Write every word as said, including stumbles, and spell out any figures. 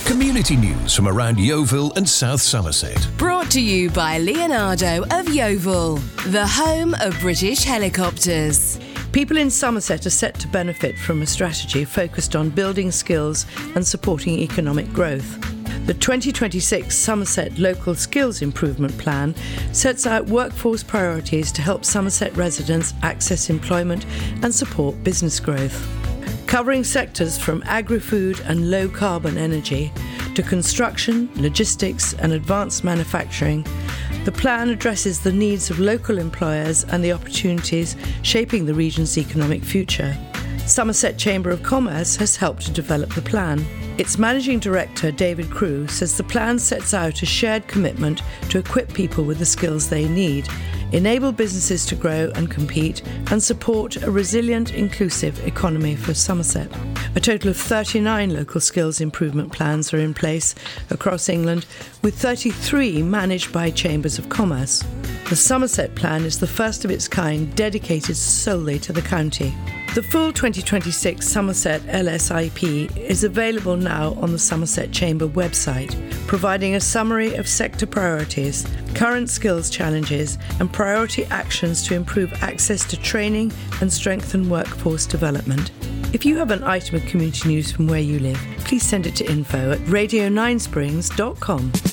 Community news from around Yeovil and South Somerset. Brought to you by Leonardo of Yeovil, the home of British helicopters. People in Somerset are set to benefit from a strategy focused on building skills and supporting economic growth. The twenty twenty-six Somerset Local Skills Improvement Plan sets out workforce priorities to help Somerset residents access employment and support business growth. Covering sectors from agri-food and low-carbon energy to construction, logistics and advanced manufacturing, the plan addresses the needs of local employers and the opportunities shaping the region's economic future. Somerset Chamber of Commerce has helped to develop the plan. Its Managing Director, David Crew, says the plan sets out a shared commitment to equip people with the skills they need, enable businesses to grow and compete, and support a resilient, inclusive economy for Somerset. A total of thirty-nine local skills improvement plans are in place across England, with thirty-three managed by Chambers of Commerce. The Somerset plan is the first of its kind dedicated solely to the county. The full twenty twenty-six Somerset L S I P is available now on the Somerset Chamber website, providing a summary of sector priorities, current skills challenges and priority actions to improve access to training and strengthen workforce development. If you have an item of community news from where you live, please send it to info at radio nine springs dot com.